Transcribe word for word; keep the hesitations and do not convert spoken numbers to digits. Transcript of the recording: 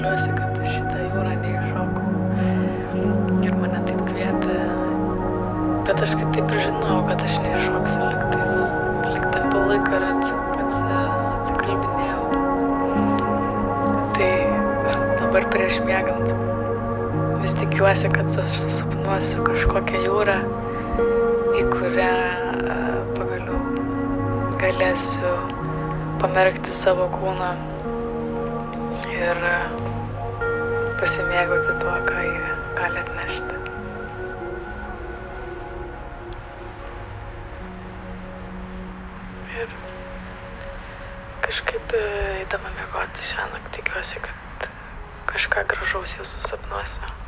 Liuosi, kad aš šitą jūrą neiššokau ir mane taip kvietė, bet aš kaip taip ir žinau, kad aš neiššoksiu liktais, liktam po laiko ir atsikalbinėjau. Tai dabar prieš miegant vis tikiuosi, kad aš susapnuosiu kažkokią jūrą, į kurią pagaliau galėsiu pamerkti savo kūną ir pasimėgauti tuo, ką jie gali atnešti. Ir kažkaip eidama miegoti šiąnakt tikiuosi, kad kažką gražaus jūsų sapnuose.